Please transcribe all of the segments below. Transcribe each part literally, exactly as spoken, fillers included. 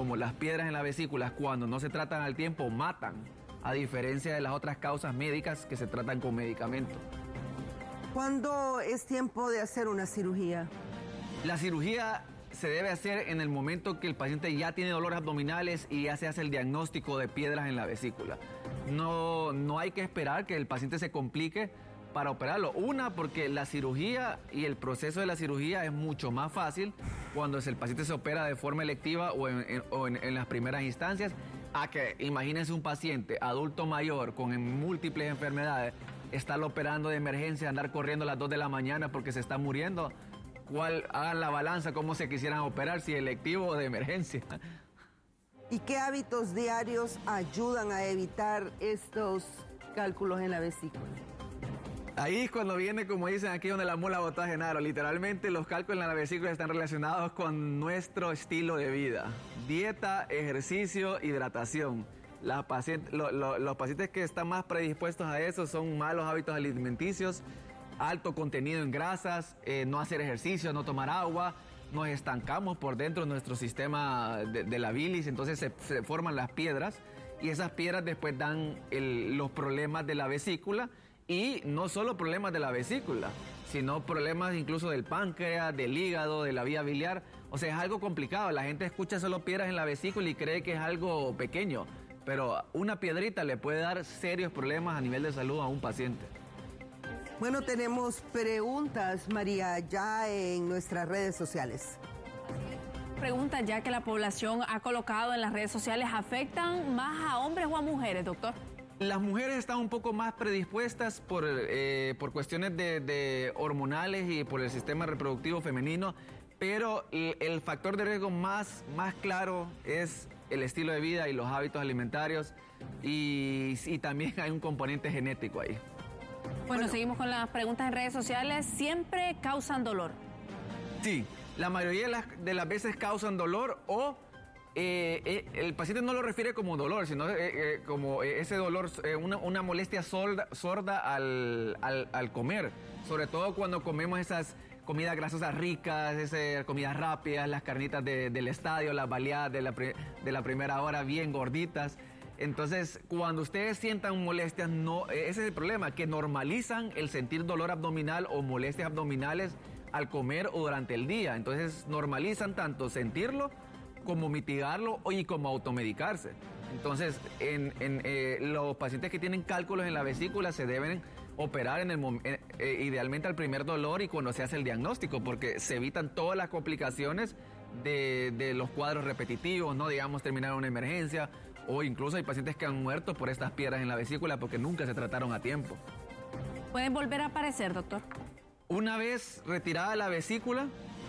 como las piedras en la vesícula, cuando no se tratan al tiempo, matan, a diferencia de las otras causas médicas que se tratan con medicamentos. ¿Cuándo es tiempo de hacer una cirugía? La cirugía se debe hacer en el momento que el paciente ya tiene dolores abdominales y ya se hace el diagnóstico de piedras en la vesícula. No, no hay que esperar que el paciente se complique para operarlo. Una, porque la cirugía y el proceso de la cirugía es mucho más fácil cuando el paciente se opera de forma electiva o en, en, o en, en las primeras instancias, a que imagínense un paciente adulto mayor con múltiples enfermedades, estarlo operando de emergencia, andar corriendo a las dos de la mañana porque se está muriendo. ¿Cuál? Hagan la balanza, cómo se quisieran operar, si electivo o de emergencia. ¿Y qué hábitos diarios ayudan a evitar estos cálculos en la vesícula? Ahí es cuando viene, como dicen aquí, donde la mula botó a Genaro. Literalmente los cálculos en la vesícula están relacionados con nuestro estilo de vida. Dieta, ejercicio, hidratación. La paciente, lo, lo, los pacientes que están más predispuestos a eso son malos hábitos alimenticios, alto contenido en grasas, eh, no hacer ejercicio, no tomar agua. Nos estancamos por dentro de nuestro sistema de, de la bilis, entonces se, se forman las piedras y esas piedras después dan el, los problemas de la vesícula. Y no solo problemas de la vesícula, sino problemas incluso del páncreas, del hígado, de la vía biliar. O sea, es algo complicado. La gente escucha solo piedras en la vesícula y cree que es algo pequeño. Pero una piedrita le puede dar serios problemas a nivel de salud a un paciente. Bueno, tenemos preguntas, María, ya en nuestras redes sociales. Preguntas ya que la población ha colocado en las redes sociales, ¿afectan más a hombres o a mujeres, doctor? Las mujeres están un poco más predispuestas por, eh, por cuestiones de, de hormonales y por el sistema reproductivo femenino, pero el, el factor de riesgo más, más claro es el estilo de vida y los hábitos alimentarios, y, y también hay un componente genético ahí. Bueno, Bueno, seguimos con las preguntas en redes sociales. ¿Siempre causan dolor? Sí, la mayoría de las, de las veces causan dolor o... Eh, eh, el paciente no lo refiere como dolor, sino eh, eh, como eh, ese dolor, eh, una, una molestia sorda, sorda al, al, al comer, sobre todo cuando comemos esas comidas grasosas ricas, esas comidas rápidas, las carnitas de, del estadio, las baleadas de la, de la primera hora bien gorditas. Entonces, cuando ustedes sientan molestias, no, ese es el problema, que normalizan el sentir dolor abdominal o molestias abdominales al comer o durante el día. Entonces, normalizan tanto sentirlo como mitigarlo y como automedicarse. Entonces, en, en eh, los pacientes que tienen cálculos en la vesícula se deben operar en el eh, eh, idealmente al primer dolor y cuando se hace el diagnóstico, porque se evitan todas las complicaciones de, de los cuadros repetitivos, no digamos terminar una emergencia, o incluso hay pacientes que han muerto por estas piedras en la vesícula porque nunca se trataron a tiempo. ¿Pueden volver a aparecer, doctor? Una vez retirada la vesícula,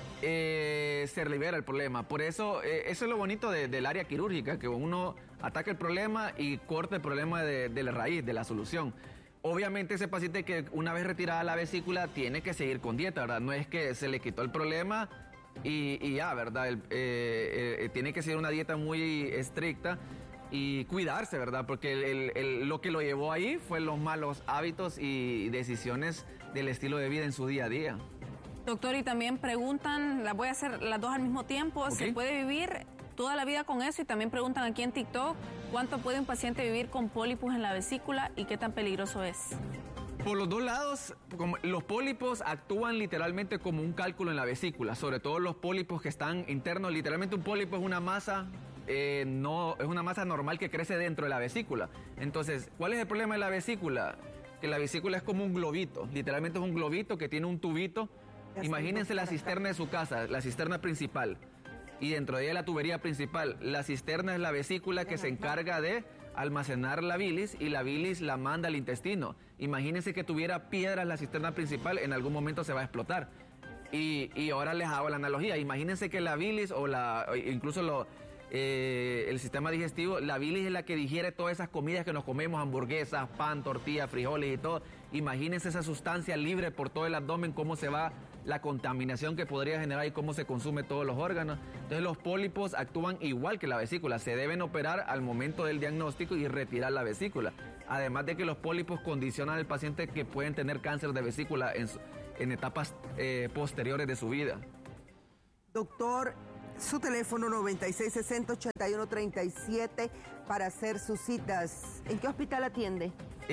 Eh, se libera el problema. Por eso, eh, eso es lo bonito de, del área quirúrgica, que uno ataca el problema y corta el problema de, de la raíz, de la solución. Obviamente ese paciente que una vez retirada la vesícula tiene que seguir con dieta, ¿verdad? No es que se le quitó el problema y, y ya, ¿verdad? El, eh, eh, tiene que seguir una dieta muy estricta y cuidarse, ¿verdad? Porque el, el, el, lo que lo llevó ahí fue los malos hábitos y decisiones del estilo de vida en su día a día. Doctor, y también preguntan, las voy a hacer las dos al mismo tiempo, okay. ¿Se puede vivir toda la vida con eso? Y también preguntan aquí en TikTok, ¿cuánto puede un paciente vivir con pólipos en la vesícula y qué tan peligroso es? Por los dos lados, como los pólipos actúan literalmente como un cálculo en la vesícula, sobre todo los pólipos que están internos. Literalmente un pólipo es una masa, eh, no, es una masa normal que crece dentro de la vesícula. Entonces, ¿cuál es el problema de la vesícula? Que la vesícula es como un globito, literalmente es un globito que tiene un tubito. Imagínense la cisterna de su casa, la cisterna principal, y dentro de ella la tubería principal. La cisterna es la vesícula que se encarga de almacenar la bilis y la bilis la manda al intestino. Imagínense que tuviera piedras la cisterna principal, en algún momento se va a explotar. Y, y ahora les hago la analogía. Imagínense que la bilis o la incluso lo, eh, el sistema digestivo, la bilis es la que digiere todas esas comidas que nos comemos, hamburguesas, pan, tortillas, frijoles y todo. Imagínense esa sustancia libre por todo el abdomen, cómo se va la contaminación que podría generar y cómo se consume todos los órganos. Entonces los pólipos actúan igual que la vesícula, se deben operar al momento del diagnóstico y retirar la vesícula. Además de que los pólipos condicionan al paciente que pueden tener cáncer de vesícula en, su, en etapas eh, posteriores de su vida. Doctor, su teléfono noventa y seis sesenta, ochenta y uno treinta y siete para hacer sus citas. ¿En qué hospital atiende?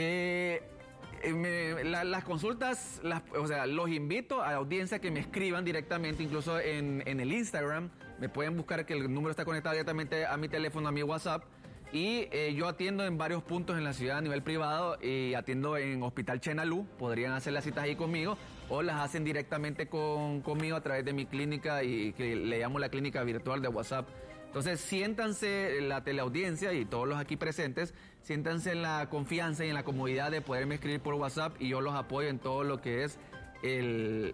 Eh, eh, me- la- las consultas, las- o sea, los invito a la audiencia que me escriban directamente, incluso en, en el Instagram. Me pueden buscar que el número está conectado directamente a mi teléfono, a mi WhatsApp. Y eh, yo atiendo en varios puntos en la ciudad a nivel privado y atiendo en Hospital Chenalú. Podrían hacer las citas ahí conmigo o las hacen directamente con, conmigo a través de mi clínica y que le llamo la clínica virtual de WhatsApp. Entonces siéntanse la teleaudiencia y todos los aquí presentes, siéntanse en la confianza y en la comodidad de poderme escribir por WhatsApp y yo los apoyo en todo lo que es el,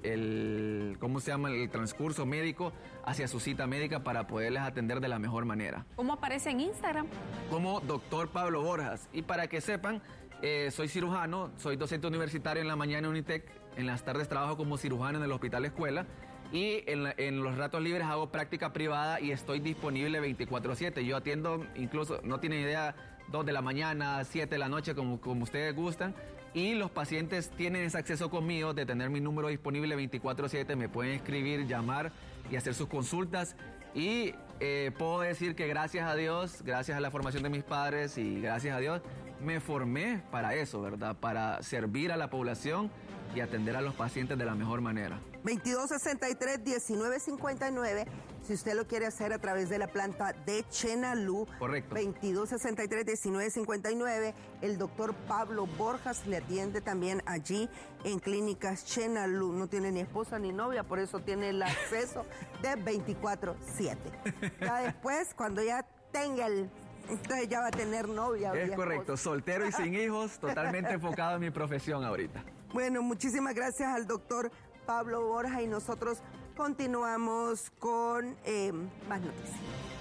el ¿cómo se llama? El transcurso médico hacia su cita médica para poderles atender de la mejor manera. ¿Cómo aparece en Instagram? Como doctor Pablo Borjas. Y para que sepan, eh, soy cirujano, soy docente universitario en la mañana en Unitec, en las tardes trabajo como cirujano en el Hospital Escuela y en, la- en los ratos libres hago práctica privada y estoy disponible veinticuatro siete. Yo atiendo incluso, no tienen idea, dos de la mañana, siete de la noche, como, como ustedes gustan. Y los pacientes tienen ese acceso conmigo de tener mi número disponible veinticuatro siete, me pueden escribir, llamar y hacer sus consultas. Y eh, puedo decir que gracias a Dios, gracias a la formación de mis padres y gracias a Dios, me formé para eso, ¿verdad? Para servir a la población y atender a los pacientes de la mejor manera. veintidós sesenta y tres, diecinueve cincuenta y nueve, si usted lo quiere hacer a través de la planta de Chenalú. Correcto. veintidós sesenta y tres, diecinueve cincuenta y nueve. El doctor Pablo Borjas le atiende también allí en Clínicas Chenalú. No tiene ni esposa ni novia, por eso tiene el acceso de veinticuatro siete. Ya después, cuando ya tenga el... Entonces ya va a tener novia. Es y correcto, esposa. soltero y sin hijos, totalmente enfocado en mi profesión ahorita. Bueno, muchísimas gracias al doctor Pablo Borja y nosotros continuamos con eh, más noticias.